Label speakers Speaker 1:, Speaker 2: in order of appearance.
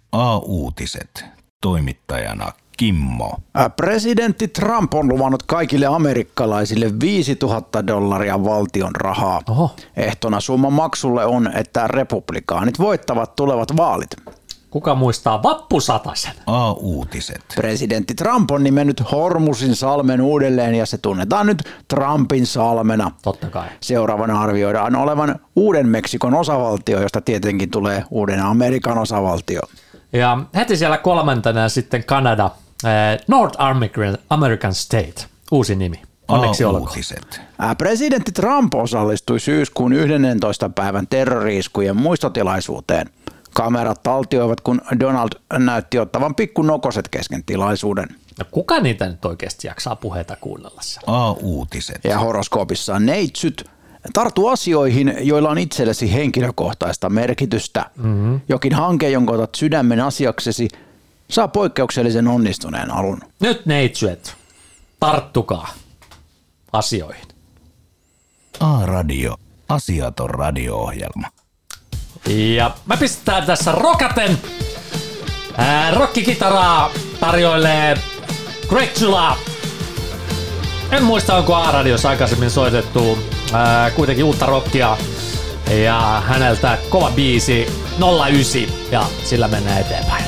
Speaker 1: A-uutiset. Toimittajana Kimmo.
Speaker 2: Presidentti Trump on luvannut kaikille amerikkalaisille $5,000 valtion rahaa.
Speaker 3: Oho.
Speaker 2: Ehtona summan maksulle on, että republikaanit voittavat tulevat vaalit.
Speaker 3: Kuka muistaa vappusatasen?
Speaker 1: A-uutiset.
Speaker 2: Presidentti Trump on nimennyt Hormuzin salmen uudelleen ja se tunnetaan nyt Trumpin salmena.
Speaker 3: Totta kai.
Speaker 2: Seuraavana arvioidaan olevan Uuden Meksikon osavaltio, josta tietenkin tulee Uuden Amerikan osavaltio.
Speaker 3: Ja heti siellä kolmantena sitten Kanada, North American State, uusi nimi. Onneksi olkoon.
Speaker 1: A-uutiset.
Speaker 2: Presidentti Trump osallistui syyskuun 11. päivän terrori-iskujen muistotilaisuuteen. Kamerat taltioivat, kun Donald näytti ottavan pikkunokoset kesken tilaisuuden.
Speaker 3: No kuka niitä nyt oikeasti jaksaa puheita kuunnella siellä?
Speaker 1: A-uutiset.
Speaker 2: Ja horoskoopissa neitsyt tartu asioihin, joilla on itsellesi henkilökohtaista merkitystä. Jokin hanke, jonka otat sydämen asiaksesi, saa poikkeuksellisen onnistuneen alun.
Speaker 3: Nyt neitsyet, tarttukaa asioihin.
Speaker 1: A-radio. Asiaton radio-ohjelma.
Speaker 3: Ja mä pistetään tässä rokaten. Rokkikitaraa tarjoilee Greg Zula. En muista, onko A-radiossa aikaisemmin soitettu kuitenkin uutta rockia. Ja häneltä kova biisi 09 ja sillä mennään eteenpäin.